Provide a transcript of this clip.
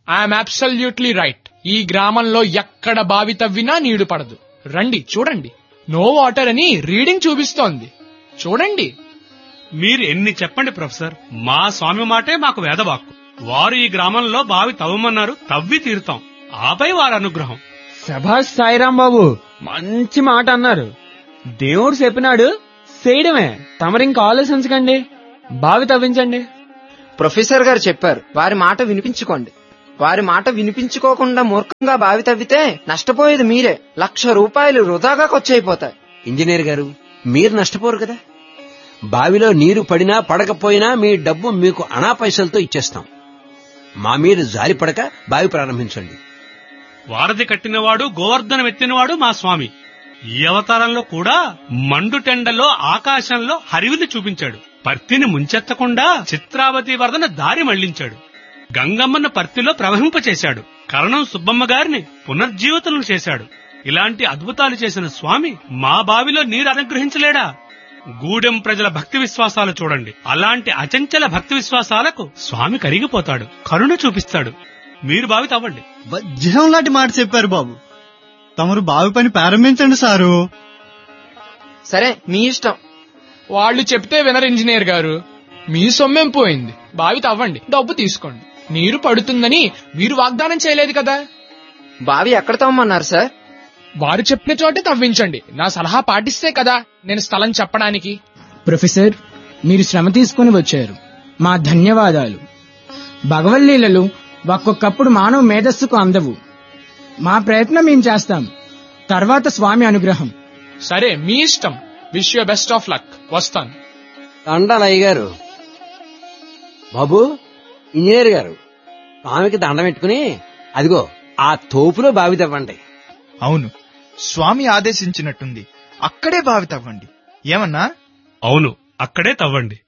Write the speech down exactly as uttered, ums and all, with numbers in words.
I'm absolutely right. ఈ గ్రామంలో ఎక్కడ బావి తవ్వినా నీళ్లు పడదు. రండి చూడండి, నో వాటర్ అని రీడింగ్ చూపిస్తోంది. చూడండి. మీరు ఎన్ని చెప్పండి ప్రొఫెసర్, మా స్వామి మాటే మాకు వేదవాక్కు. వారు ఈ గ్రామంలో బావి తవ్వమన్నారు, తవ్వి తీరుతాం. ఆపై వారి అనుగ్రహం. సభాష్ సాయిరాం బాబు, మంచి మాట అన్నారు. దేవుడు చెప్పినాడు, చేయడమే. తమరింక ఆలోచించకండి, బావి తవ్వించండి. ప్రొఫెసర్ గారు చెప్పారు, వారి మాట వినిపించుకోండి. వారి మాట వినిపించుకోకుండా మూర్ఖంగా బావి తవ్వితే నష్టపోయేది మీరే. లక్ష రూపాయలు వృధాగా ఖర్చయిపోతాయి. ఇంజనీర్ గారు, మీరు నష్టపోరు కదా. బావిలో నీరు పడినా పడకపోయినా మీ డబ్బు మీకు అనా పైసలతో ఇచ్చేస్తాం. మా మీద జాలి పడక బావి ప్రారంభించండి. వారధి కట్టినవాడు, గోవర్ధనం ఎత్తినవాడు మా స్వామి. ఈ అవతారంలో కూడా మండుటెండలో ఆకాశంలో హరివిల్లు చూపించాడు. పర్తిని ముంచెత్తకుండా చిత్రావతి వరదన దారి మళ్లించాడు. గంగమ్మను పర్తిలో ప్రవహింపచేశాడు. కరణం సుబ్బమ్మ గారిని పునర్జీవితం చేశాడు. ఇలాంటి అద్భుతాలు చేసిన స్వామి మా బావిలో నీరు అనుగ్రహించలేడా? గూడెం ప్రజల భక్తి విశ్వాసాలు చూడండి. అలాంటి అచంచల భక్తి విశ్వాసాలకు స్వామి కరిగిపోతాడు, కరుణ చూపిస్తాడు. మీరు బావి తవ్వండి. వజ్రం లాంటి మాట చెప్పారు బాబు. తమరు బావి పని ప్రారంభించండి సారు. సరే, మీ ఇష్టం. వాళ్ళు చెప్తే వినరు ఇంజనీర్ గారు. మీ సొమ్మేం పోయింది. బావి తవ్వండి, డబ్బు తీసుకోండి. నీరు పడుతుందని మీరు వాగ్దానం చేయలేదు కదా. బావి ఎక్కడ తవ్వమన్నారు సార్? వారు చెప్పిన చోటే తవ్వించండి. నా సలహా పాటిస్తే కదా నేను స్థలం చెప్పడానికి. ప్రొఫెసర్, మీరు శ్రమ తీసుకుని వచ్చారు, మా ధన్యవాదాలు. భగవల్లీలలు ఒక్కొక్కప్పుడు మానవ మేధస్సుకు అందవు. మా ప్రయత్నం మేం చేస్తాం, తర్వాత స్వామి అనుగ్రహం. సరే, మీ ఇష్టం. Wish you best of luck. వస్తాను. దండాలయ్య గారు. బాబు, ఇంజనీర్ గారు, స్వామికి దండం పెట్టుకుని అదిగో ఆ తోపులో బావి తవ్వండి. అవును, స్వామి ఆదేశించినట్టుంది. అక్కడే బావి తవ్వండి. ఏమన్నా? అవును, అక్కడే తవ్వండి.